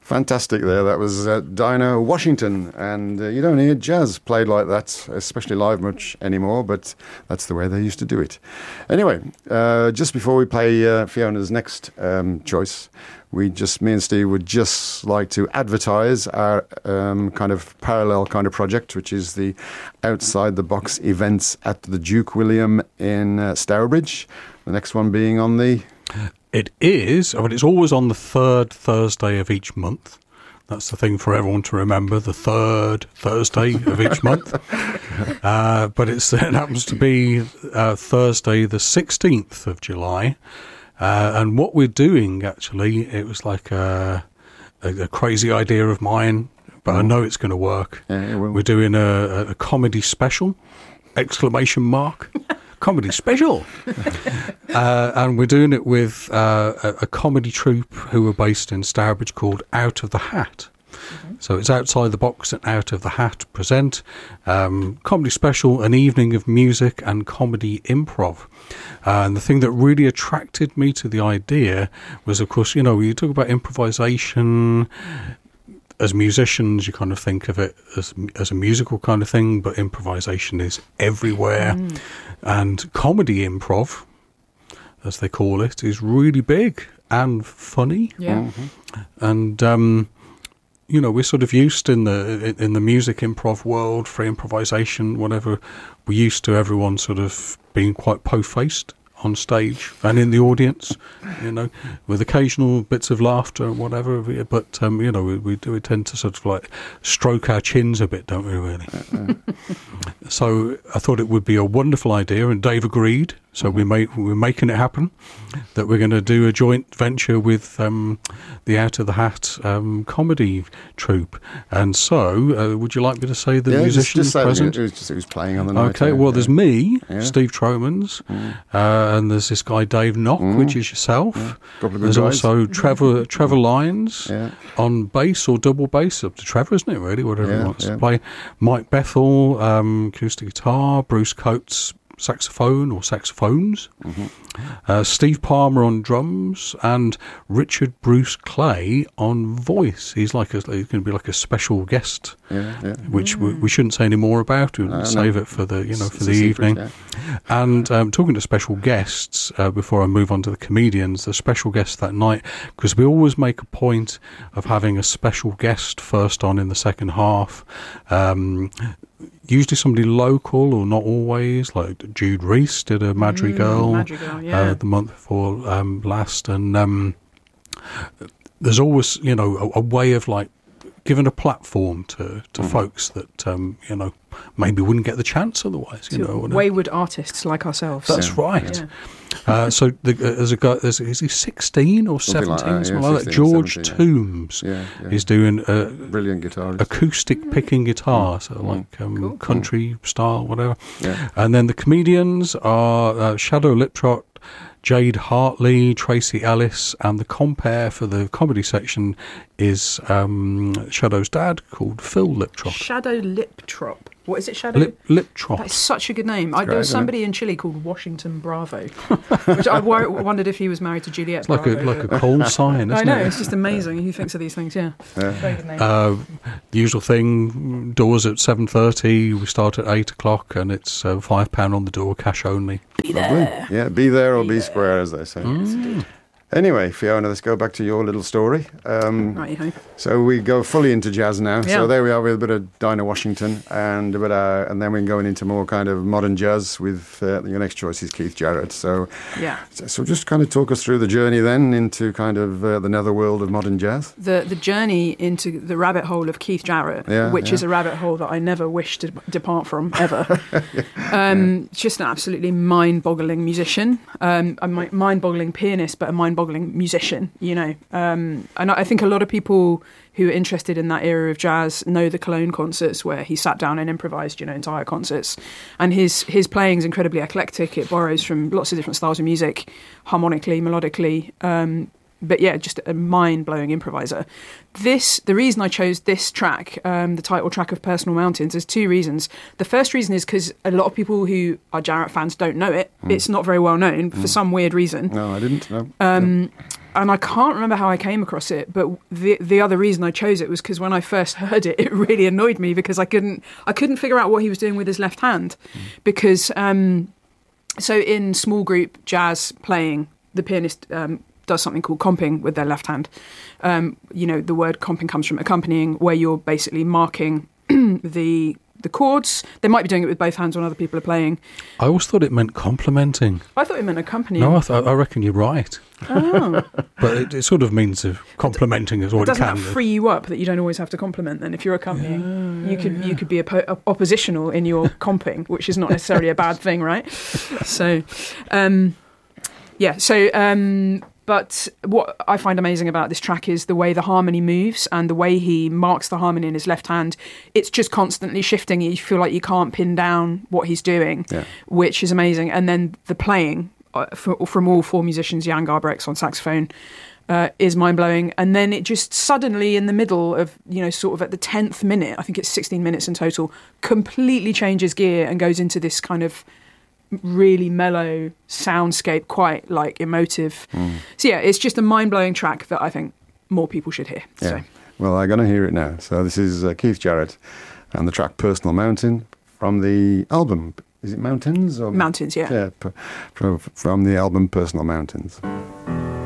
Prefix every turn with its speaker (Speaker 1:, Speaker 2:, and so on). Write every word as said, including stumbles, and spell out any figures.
Speaker 1: Fantastic there. That was uh, Dinah Washington. And uh, you don't hear jazz played like that, especially live much anymore, but that's the way they used to do it. Anyway, uh, just before we play uh, Fiona's next um, choice, we just, me and Steve would just like to advertise our um, kind of parallel kind of project, which is the Outside the Box events at the Duke William in uh, Stourbridge. The next one being on the...
Speaker 2: It is, but it's always on the third Thursday of each month. That's the thing for everyone to remember, the third Thursday of each month. Uh, but it's, it happens to be uh, Thursday the sixteenth of July. Uh, and what we're doing, actually, it was like a, a, a crazy idea of mine, but I know it's going to work.
Speaker 1: Yeah, it will.
Speaker 2: We're doing a, a comedy special, exclamation mark. Comedy special. uh, and we're doing it with uh, a, a comedy troupe who are based in Stourbridge called Out of the Hat. Mm-hmm. So it's Outside the Box and Out of the Hat present um, comedy special, an evening of music and comedy improv. Uh, and the thing that really attracted me to the idea was, of course, you know, you talk about improvisation. As musicians, you kind of think of it as as a musical kind of thing, but improvisation is everywhere. Mm. And comedy improv, as they call it, is really big and funny.
Speaker 3: Yeah.
Speaker 2: Mm-hmm. And, um, you know, we're sort of used in the in the music improv world, free improvisation, whatever, we're used to everyone sort of being quite po-faced on stage and in the audience, you know, with occasional bits of laughter and whatever. But, um, you know, we, we do we tend to sort of like stroke our chins a bit, don't we, really? Uh-uh. So I thought it would be a wonderful idea, and Dave agreed. So mm-hmm. we made, we're making it happen, that we're going to do a joint venture with um, the Out of the Hat um, comedy troupe. And so, uh, would you like me to say the
Speaker 1: yeah,
Speaker 2: musicians
Speaker 1: just, just
Speaker 2: present?
Speaker 1: It was just who's playing on the night.
Speaker 2: Okay, well,
Speaker 1: yeah.
Speaker 2: there's me,
Speaker 1: yeah.
Speaker 2: Steve Tromans,
Speaker 1: mm.
Speaker 2: uh, and there's this guy Dave Knock, mm. which is yourself.
Speaker 1: Yeah. Couple of
Speaker 2: There's
Speaker 1: guys.
Speaker 2: also Trevor Trevor Lyons
Speaker 1: yeah.
Speaker 2: on bass or double bass, up to Trevor, isn't it, really, whatever
Speaker 1: yeah,
Speaker 2: he wants
Speaker 1: yeah.
Speaker 2: to play. Mike Bethel, um, acoustic guitar, Bruce Coates, saxophone or saxophones, mm-hmm. uh, Steve Palmer on drums, and Richard Bruce Clay on voice. He's like a, he's going to be like a special guest,
Speaker 1: yeah, yeah.
Speaker 2: which
Speaker 3: mm.
Speaker 2: we, we shouldn't say any more about. We'll
Speaker 1: no,
Speaker 2: save
Speaker 1: no.
Speaker 2: it for the you know
Speaker 1: it's,
Speaker 2: for the
Speaker 1: secret,
Speaker 2: evening.
Speaker 1: Yeah.
Speaker 2: And um, talking to special guests, uh, before I move on to the comedians, the special guests that night, because we always make a point of having a special guest first on in the second half. Um, Usually somebody local, or not always, like Jude Reese did a Madrigal,
Speaker 3: mm, Madrigal yeah.
Speaker 2: uh, the month before um, last. And um, there's always, you know, a, a way of like giving a platform to, to mm. folks that, um, you know, maybe wouldn't get the chance otherwise. You
Speaker 3: to
Speaker 2: know,
Speaker 3: wayward artists like ourselves.
Speaker 2: That's
Speaker 1: yeah.
Speaker 2: right.
Speaker 3: Yeah.
Speaker 2: Uh, so the, uh, there's a guy, there's, is he sixteen or
Speaker 1: Something
Speaker 2: seventeen?
Speaker 1: like that, yeah,
Speaker 2: something like that. George
Speaker 1: seventeen,
Speaker 2: Toombs
Speaker 1: yeah. Yeah,
Speaker 2: is doing a
Speaker 1: brilliant guitarist.
Speaker 2: acoustic picking guitar, so
Speaker 1: Mm.
Speaker 2: like um,
Speaker 3: Cool.
Speaker 2: country style, whatever.
Speaker 1: Yeah.
Speaker 2: And then the comedians are uh, Shadow Liptrot, Jade Hartley, Tracy Ellis, and the compere for the comedy section is um, Shadow's dad, called Phil Liptrot.
Speaker 3: Shadow Liptrop. What is it, Shadow?
Speaker 2: Lip, Liptrot.
Speaker 3: That's such a good name. I,
Speaker 1: great,
Speaker 3: there was
Speaker 1: isn't
Speaker 3: somebody in Chile called Washington Bravo, which I wo- wondered if he was married to Juliet
Speaker 2: It's like a
Speaker 3: Bravo.
Speaker 2: like a cold sign, isn't
Speaker 3: I know,
Speaker 2: it?
Speaker 3: it's just amazing. Who thinks of these things? Yeah,
Speaker 1: Yeah.
Speaker 3: very good name.
Speaker 2: Uh, the usual thing, doors at seven thirty, we start at eight o'clock, and it's uh, five pounds on the door, cash only.
Speaker 3: Be there.
Speaker 1: Yeah, be there or
Speaker 3: Be
Speaker 1: be
Speaker 3: there.
Speaker 1: square, as they say.
Speaker 2: Mm.
Speaker 1: Anyway, Fiona, let's go back to your little story. Um,
Speaker 3: Righty-ho.
Speaker 1: so we go fully into jazz now.
Speaker 3: Yeah.
Speaker 1: So there we are with a bit of Dinah Washington, and a bit, uh, and then we're going into more kind of modern jazz with uh, your next choice is Keith Jarrett. So,
Speaker 3: Yeah.
Speaker 1: so, so just kind of talk us through the journey then into kind of uh, the netherworld of modern jazz.
Speaker 3: The the journey into the rabbit hole of Keith Jarrett,
Speaker 1: Yeah,
Speaker 3: which
Speaker 1: yeah.
Speaker 3: is a rabbit hole that I never wish to depart from ever. um, just an absolutely mind-boggling musician, um, a mi- mind-boggling pianist, but a mind-boggling musician. You know, um, and I think a lot of people who are interested in that era of jazz know the Cologne concerts where he sat down and improvised, you know, entire concerts. And his his playing is incredibly eclectic. It borrows from lots of different styles of music, harmonically, melodically. Um, but yeah, just a mind-blowing improviser. This, the reason I chose this track, um, the title track of Personal Mountains, there's two reasons. The first reason is because a lot of people who are Jarrett fans don't know it. Mm. It's not very well known mm. for some weird reason.
Speaker 1: No, I didn't. No.
Speaker 3: Um, and I can't remember how I came across it, but the the other reason I chose it was because when I first heard it, it really annoyed me because I couldn't I couldn't figure out what he was doing with his left hand, mm. because um, so in small group jazz playing, the pianist um, does something called comping with their left hand. Um, you know, the word comping comes from accompanying, where you're basically marking the the chords. They might be doing it with both hands when other people are playing.
Speaker 2: I always thought it meant complimenting.
Speaker 3: I thought it meant accompanying.
Speaker 2: No, I, th- I reckon you're right.
Speaker 3: Oh.
Speaker 2: But it, it sort of means of complimenting as well.
Speaker 3: Doesn't
Speaker 2: it can.
Speaker 3: that free you up that you don't always have to compliment then if you're accompanying? Yeah, you could yeah. you could be oppo- oppositional in your comping, which is not necessarily a bad thing, right? So, um, yeah, so... Um, But what I find amazing about this track is the way the harmony moves and the way he marks the harmony in his left hand. It's just constantly shifting. You feel like you can't pin down what he's doing, yeah. which is amazing. And then the playing uh, for, from all four musicians, Jan Garbareks on saxophone, uh, is mind-blowing. And then it just suddenly in the middle of, you know, sort of at the tenth minute, I think it's sixteen minutes in total, completely changes gear and goes into this kind of really mellow soundscape, quite like emotive. Mm. So yeah, it's just a mind-blowing track that I think more people should hear.
Speaker 1: Yeah.
Speaker 3: So.
Speaker 1: Well, I'm going to hear it now. So this is uh, Keith Jarrett and the track Personal Mountain from the album. Is it Mountains? Or?
Speaker 3: Mountains, yeah.
Speaker 1: Yeah, p- from, from the album Personal Mountains.